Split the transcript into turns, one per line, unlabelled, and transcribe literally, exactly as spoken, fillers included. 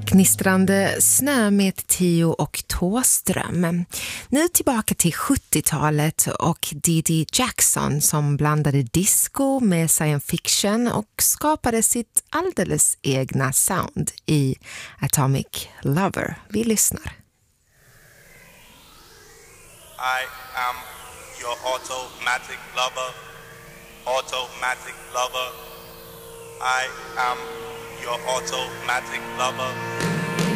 Gnistrande snö med Tio och Tåström. Nu tillbaka till sjuttiotalet och Dee Dee Jackson som blandade disco med science fiction och skapade sitt alldeles egna sound i Atomic Lover. Vi lyssnar.
I am your automatic lover, automatic lover. I am your automatic lover.